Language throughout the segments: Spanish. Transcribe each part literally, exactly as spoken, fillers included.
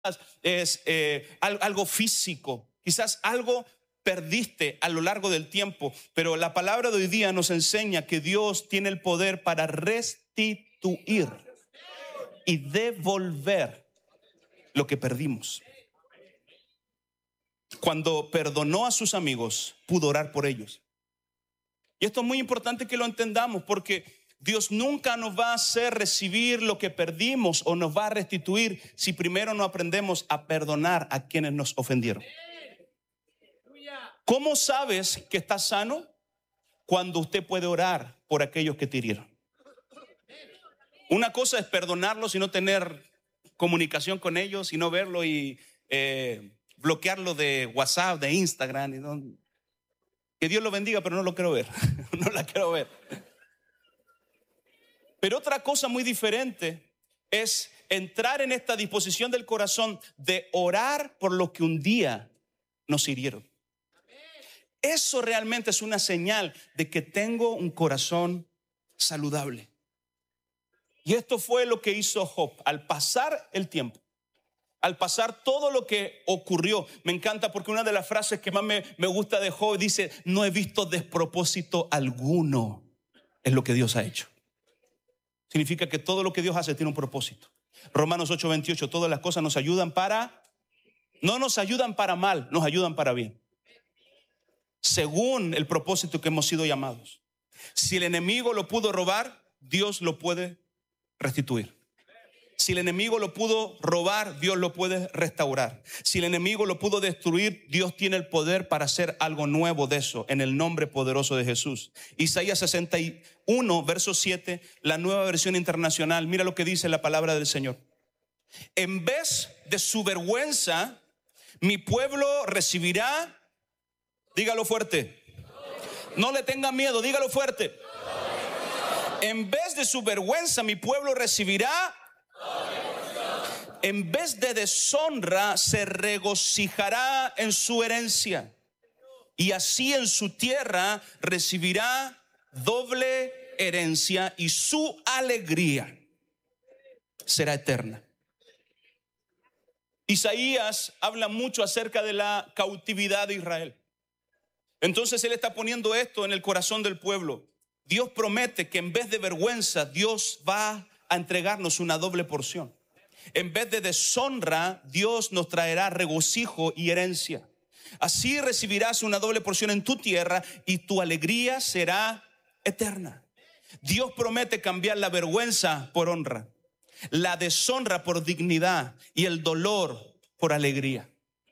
es eh, algo físico, quizás algo perdiste a lo largo del tiempo, pero la palabra de hoy día nos enseña que Dios tiene el poder para restituir y devolver lo que perdimos. Cuando perdonó a sus amigos, pudo orar por ellos. Y esto es muy importante que lo entendamos, porque Dios nunca nos va a hacer recibir lo que perdimos o nos va a restituir si primero no aprendemos a perdonar a quienes nos ofendieron. ¿Cómo sabes que estás sano? Cuando usted puede orar por aquellos que te hirieron. Una cosa es perdonarlos y no tener comunicación con ellos y no verlo y eh, bloquearlo de WhatsApp, de Instagram. Y no, que Dios lo bendiga, pero no lo quiero ver. No la quiero ver. Pero otra cosa muy diferente es entrar en esta disposición del corazón de orar por lo que un día nos hirieron. Eso realmente es una señal de que tengo un corazón saludable. Y esto fue lo que hizo Job. Al pasar el tiempo, al pasar todo lo que ocurrió, me encanta porque una de las frases que más me, me gusta de Job dice: no he visto despropósito alguno en lo que Dios ha hecho. Significa que todo lo que Dios hace tiene un propósito. Romanos ocho veintiocho, todas las cosas nos ayudan para, no nos ayudan para mal, nos ayudan para bien, según el propósito que hemos sido llamados. Si el enemigo lo pudo robar, Dios lo puede restituir. Si el enemigo lo pudo robar, Dios lo puede restaurar. Si el enemigo lo pudo destruir, Dios tiene el poder para hacer algo nuevo de eso, en el nombre poderoso de Jesús. Isaías sesenta y uno, verso siete, la Nueva Versión Internacional. Mira lo que dice la palabra del Señor. En vez de su vergüenza, mi pueblo recibirá, dígalo fuerte, no le tenga miedo, dígalo fuerte. En vez de su vergüenza, mi pueblo recibirá, en vez de deshonra, se regocijará en su herencia, y así en su tierra recibirá doble herencia, y su alegría será eterna. Isaías habla mucho acerca de la cautividad de Israel. Entonces él está poniendo esto en el corazón del pueblo. Dios promete que en vez de vergüenza, Dios va a entregarnos una doble porción. En vez de deshonra, Dios nos traerá regocijo y herencia. Así recibirás una doble porción en tu tierra y tu alegría será eterna. Dios promete cambiar la vergüenza por honra, la deshonra por dignidad y el dolor por alegría.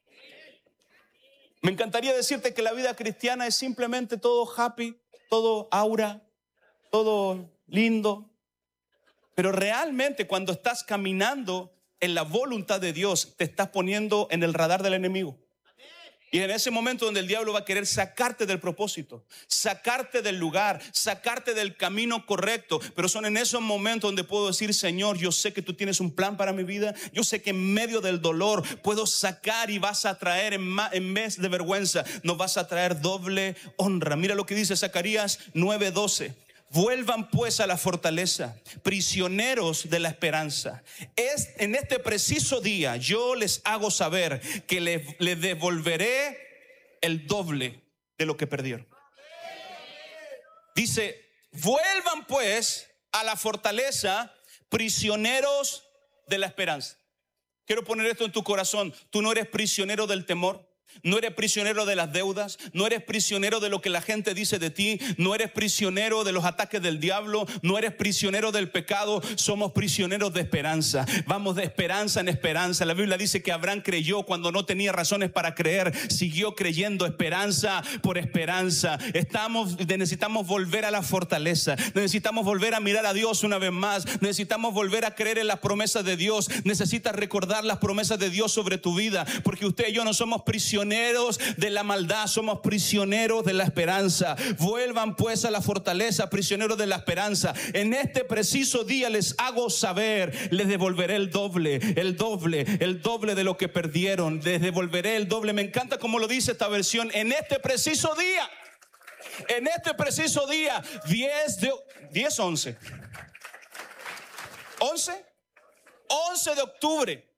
Me encantaría decirte que la vida cristiana es simplemente todo happy, todo aura, todo lindo. Pero realmente cuando estás caminando en la voluntad de Dios, te estás poniendo en el radar del enemigo. Y en ese momento donde el diablo va a querer sacarte del propósito, sacarte del lugar, sacarte del camino correcto. Pero son en esos momentos donde puedo decir: Señor, yo sé que tú tienes un plan para mi vida. Yo sé que en medio del dolor puedo sacar y vas a traer, en, ma- en vez de vergüenza, nos vas a traer doble honra. Mira lo que dice Zacarías nueve doce. Vuelvan pues a la fortaleza, prisioneros de la esperanza. Es en este preciso día yo les hago saber que les, les devolveré el doble de lo que perdieron. Dice: vuelvan pues a la fortaleza, prisioneros de la esperanza. Quiero poner esto en tu corazón. Tú no eres prisionero del temor. No eres prisionero de las deudas, no eres prisionero de lo que la gente dice de ti, no eres prisionero de los ataques del diablo, no eres prisionero del pecado. Somos prisioneros de esperanza. Vamos de esperanza en esperanza. La Biblia dice que Abraham creyó cuando no tenía razones para creer, siguió creyendo, esperanza por esperanza. Estamos, necesitamos volver a la fortaleza, necesitamos volver a mirar a Dios una vez más, necesitamos volver a creer en las promesas de Dios. Necesitas recordar las promesas de Dios sobre tu vida, porque usted y yo no somos prisioneros de la maldad, somos prisioneros de la esperanza. Vuelvan pues a la fortaleza, prisioneros de la esperanza. En este preciso día les hago saber, les devolveré el doble, el doble, el doble de lo que perdieron. Les devolveré el doble. Me encanta cómo lo dice esta versión. En este preciso día, en este preciso día, diez de diez, once, once, once de octubre